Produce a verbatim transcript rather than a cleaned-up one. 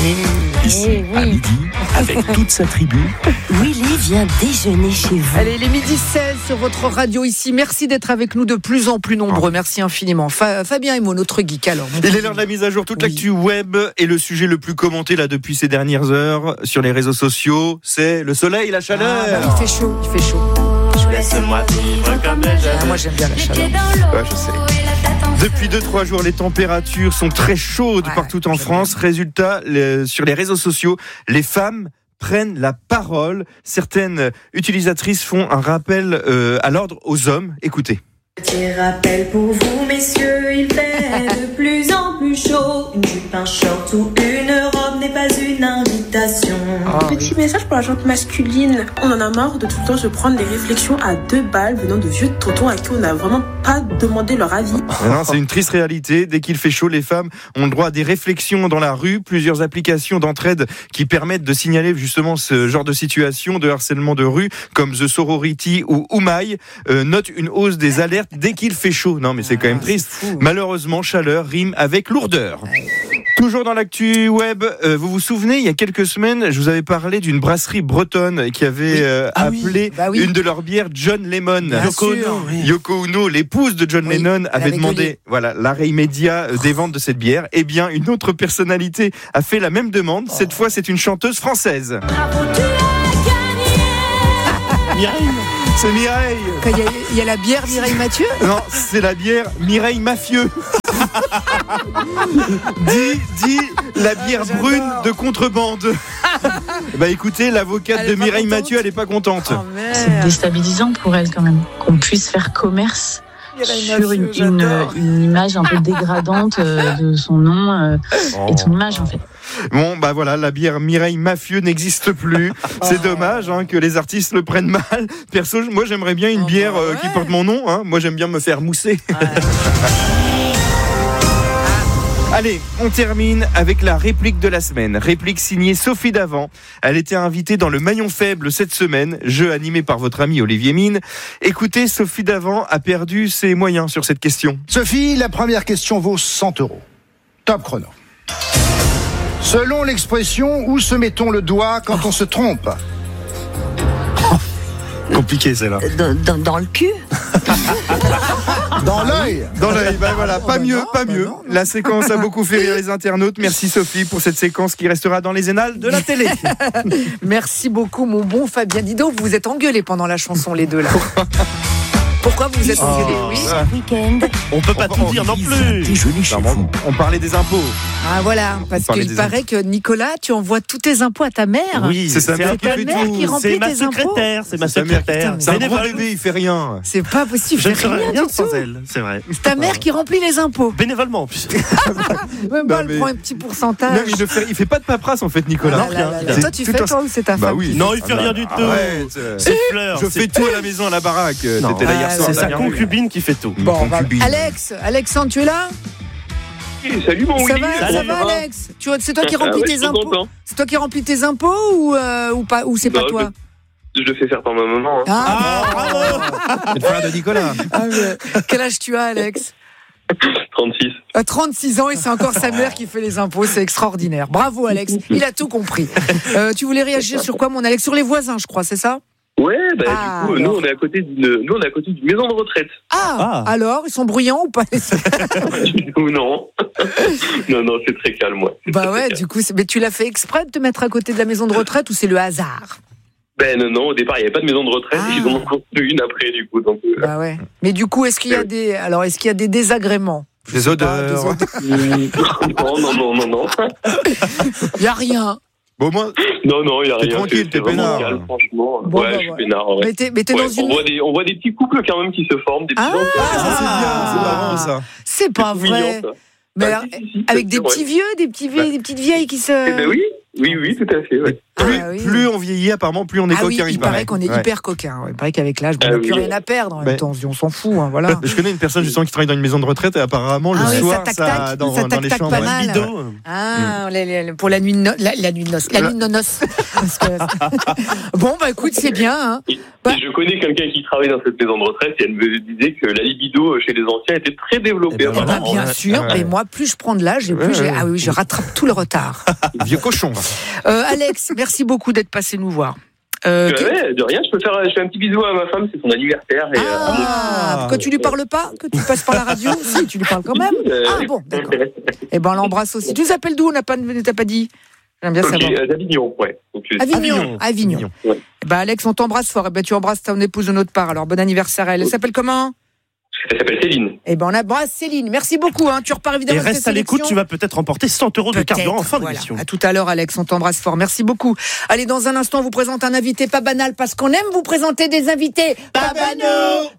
Ici, Eh oui. à midi, avec toute sa tribu. Willy vient déjeuner chez vous. Allez, les midi seize sur votre radio ici. Merci d'être avec nous de plus en plus nombreux. Merci infiniment. Fa- Fabien Emo, notre geek alors. Il est l'heure de la mise à jour. Toute Oui. l'actu web et le sujet le plus commenté là depuis ces dernières heures sur les réseaux sociaux, c'est le soleil, la chaleur. Ah, bah, il fait chaud, il fait chaud. Laisse-moi vivre comme jamais. Ah, moi j'aime bien la chaleur. Ouais, je sais. Depuis deux trois jours, les températures sont très chaudes Ouais, partout en j'aime France. Résultat, les- sur les réseaux sociaux, les femmes prennent la parole. Certaines utilisatrices font un rappel euh, à l'ordre aux hommes. Écoutez. Petit rappel pour vous, messieurs, il fait de plus en plus chaud. Une jupe, un short ou une robe n'est pas une invitation. Petit message pour la gente masculine. On en a marre de tout le temps se prendre des réflexions à deux balles venant de vieux tontons à qui on n'a vraiment pas demandé leur avis. Non, c'est une triste réalité. Dès qu'il fait chaud, les femmes ont le droit à des réflexions dans la rue. Plusieurs applications d'entraide qui permettent de signaler justement ce genre de situation de harcèlement de rue, comme The Sorority ou Oumaï, euh, notent une hausse des alertes dès qu'il fait chaud. Non, mais c'est quand même triste. Malheureusement, chaleur rime avec lourdeur. Toujours dans l'actu web, euh, vous vous souvenez, il y a quelques semaines, je vous avais parlé d'une brasserie bretonne qui avait euh, Ah oui, appelé bah oui. une de leurs bières John Lemon. Bien Yoko sûr. Ono, Yoko Ono, l'épouse de John Oui, Lennon, elle avait avait demandé gueulé. voilà, l'arrêt immédiat euh, des ventes de cette bière. Eh bien, une autre personnalité a fait la même demande. Cette fois, c'est une chanteuse française. Mireille. C'est Mireille. Il y, a, il y a la bière Mireille Mathieu. Non, c'est la bière Mireille Mafieux. dit, dit la bière j'adore. brune de contrebande. Bah écoutez, l'avocate Elle de est pas Mireille contente. Mathieu, elle est pas contente. Oh C'est merde. déstabilisant pour elle quand même, qu'on puisse faire commerce Mireille sur une, Mathieu, une, j'adore. une image un peu dégradante euh, de son nom euh, et de son image en fait. Bon, bah voilà, la bière Mireille Mafieux n'existe plus. C'est dommage hein, que les artistes le prennent mal. Perso, moi j'aimerais bien une Oh, bière bah euh, ouais. qui porte mon nom. Hein. Moi j'aime bien me faire mousser. Allez, on termine avec la réplique de la semaine. Réplique signée Sophie Davant. Elle était invitée dans le Maillon Faible cette semaine, jeu animé par votre ami Olivier Mine. Écoutez, Sophie Davant a perdu ses moyens sur cette question. Sophie, la première question vaut cent euros. Top chrono. Selon l'expression, où se met-on le doigt quand on se trompe ? Compliqué celle-là. Dans, dans, dans le cul. Dans l'œil. Dans l'œil, bah voilà, pas bah mieux, non, pas bah mieux. non, non. La séquence a beaucoup fait rire les internautes. Merci Sophie pour cette séquence qui restera dans les annales de la télé. Merci beaucoup, mon bon Fabien. Dis donc, vous vous êtes engueulés pendant la chanson, les deux là. Pourquoi vous vous êtes engueulés? Oui. Week-end. On peut pas tout dire non plus. Déjeuner chez vous. On parlait des impôts. Ah voilà, parce parlait qu'il des paraît que Nicolas, tu envoies tous tes impôts à ta mère. Oui, C'est sa mère un qui peu- fait ta mère tout. qui remplit C'est ma tes impôts. secrétaire, c'est ma C'est sa mère qui- secrétaire. C'est un gros Bénévole. bébé, il fait rien. C'est pas possible, Je je ne fais serais rien rien du sans tout. elle, c'est vrai. C'est ta mère qui remplit les impôts. Bénévolement en plus. Même Non, pas, elle mais- prend un petit Non, pourcentage. mais il ne fait, il fait pas de paperasse en fait, Nicolas. Ah là là là. C'est Toi, tu tout fais un- toi ou c'est ta Bah femme oui. qui Non, fait il fait rien du tout. Arrête, euh, C'est fleur. Je fais tout à la maison à la baraque. Non. T'étais là hier Ah, soir. C'est t'as sa bien vu. concubine qui fait tout. Une Bon, bah, concubine. Alex, Alexandre, tu es là? Salut mon Ça Willy. va, ça Salut. va, Alex? Tu, c'est toi qui Ah remplis ouais, je tes suis impôts? content. C'est toi qui remplis tes impôts ou, euh, ou pas, ou c'est pas Non, toi? Je le fais faire par ma maman. Hein. Ah, C'est le frère de Nicolas. ah, mais quel âge tu as, Alex? trente-six. À trente-six ans et c'est encore sa mère qui fait les impôts, c'est extraordinaire. Bravo Alex, il a tout compris. Euh, tu voulais réagir sur quoi mon Alex? Sur les voisins je crois, c'est ça? Ouais, bah Ah, du coup, alors. nous on est à côté d'une, nous on est à côté d'une maison de retraite. Ah, Ah. alors, ils sont bruyants ou pas? Ou non. non, non, c'est très calme, ouais. C'est Bah très, ouais, très calme. du coup, c'est- mais tu l'as fait exprès de te mettre à côté de la maison de retraite ou c'est le hasard? Ben non, non, au départ il n'y avait pas de maison de retraite, Ah. ils en ont construit une après du coup. Donc, euh, Bah ouais. Mais du coup, est-ce qu'il y a des, alors est-ce qu'il y a des désagréments? Des Pas, odeurs. des odeurs. non, non, non, non, non. Il y a rien. Bon, moi, Non, non, il n'y a T'es rien. tranquille, c'est, t'es c'est vraiment peinard. calme, franchement. Bon, ouais, bah, je suis ouais. peinard, ouais. Mais t'es, mais t'es Ouais, dans on, une. voit des, on voit des petits couples quand même qui se forment, des petits Ah, enfants. ah, ça c'est bien, c'est Ah. marrant ça. C'est pas C'est mignon, vrai. ça. Mais Bah, alors, si, si, si, avec c'est des vrai. petits vieux, des petits vieilles, des petites vieilles qui se. Eh ben oui, oui, oui, tout à fait. Ouais. Plus, Ah oui. plus on vieillit, apparemment, plus on est Ah oui, coquin. il paraît qu'on est Ouais. hyper coquin. Ouais, il paraît qu'avec l'âge, bon, on Ah n'a plus oui. rien à perdre. En même Ben. temps, on se dit, on s'en fout. Hein, voilà. Je connais une personne justement qui travaille dans une maison de retraite et apparemment le Ah oui, soir ça tac-tac, dans, ça dans les tac-tac chambres. pas ouais. mal. Libido. Ah, les- les- pour la nuit de, no- la, la nuit de noces. La La- nuit de noces. Parce que- bon, bah écoute, c'est bien. Hein. Et, Bah. et je connais quelqu'un qui travaille dans cette maison de retraite et elle me disait que la libido chez les anciens était très développée. Eh ben Eh voilà. ben, bien ouais. sûr, Ouais. et moi, plus je prends de l'âge, et plus Ouais, j'ai- ouais. ah oui, je rattrape tout le retard. Vieux cochon. Euh, Alex, merci beaucoup d'être passé nous voir. Euh, Euh, que- ouais, de rien, je peux faire je fais un petit bisou à ma femme, c'est son anniversaire. Et, Ah, pourquoi tu lui parles pas? Que tu passes par la radio? Si, tu lui parles quand même. euh, Ah bon, d'accord. Eh ben, on l'embrasse aussi. Tu t'appelles d'où? On n'a pas, t'as pas dit? J'aime bien Ok, savoir. euh, d'Avignon, ouais. Donc, euh, Avignon. Avignon. Avignon. Avignon. Ouais. Eh ben, Alex, on t'embrasse fort. Eh ben, tu embrasses ton épouse de notre part. Alors, bon anniversaire à elle. Elle s'appelle comment? Elle s'appelle Céline. Eh ben, on embrasse Céline. Merci beaucoup. Hein. Tu repars Et évidemment avec reste tes à l'écoute, sélections. tu vas peut-être remporter cent euros de Peut-être, carburant en fin voilà. d'émission. À tout à l'heure, Alex. On t'embrasse fort. Merci beaucoup. Allez, dans un instant, on vous présente un invité pas banal parce qu'on aime vous présenter des invités pas banaux.